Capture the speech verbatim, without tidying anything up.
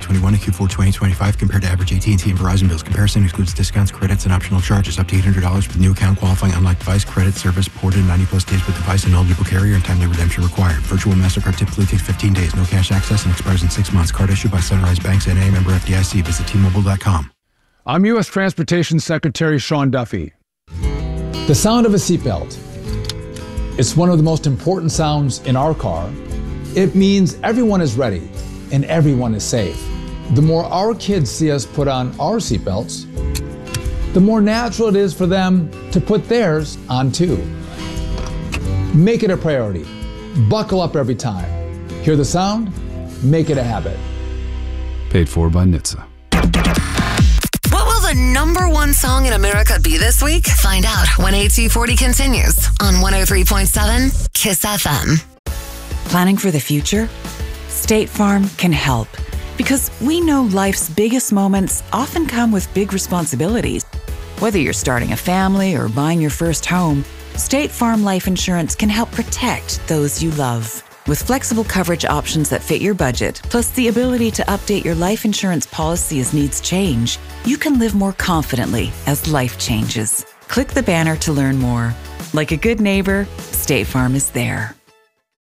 twenty-one and Q four twenty twenty-five compared to average A T and T and Verizon bills. Comparison excludes discounts, credits, and optional charges. Up to eight hundred dollars with new account qualifying unlike device. Credit service ported ninety plus days with device and eligible carrier and timely redemption required. Virtual MasterCard typically takes fifteen days. No cash access and expires in six months. Card issued by Sunrise Banks N A, member F D I C. Visit T Mobile dot com. I'm U S Transportation Secretary Sean Duffy. The sound of a seatbelt. It's one of the most important sounds in our car. It means everyone is ready and everyone is safe. The more our kids see us put on our seatbelts, the more natural it is for them to put theirs on too. Make it a priority. Buckle up every time. Hear the sound? Make it a habit. Paid for by N H T S A. What will the number one song in America be this week? Find out when A T forty continues on one oh three point seven KISS F M. Planning for the future? State Farm can help, because we know life's biggest moments often come with big responsibilities. Whether you're starting a family or buying your first home, State Farm Life Insurance can help protect those you love. With flexible coverage options that fit your budget, plus the ability to update your life insurance policy as needs change, you can live more confidently as life changes. Click the banner to learn more. Like a good neighbor, State Farm is there.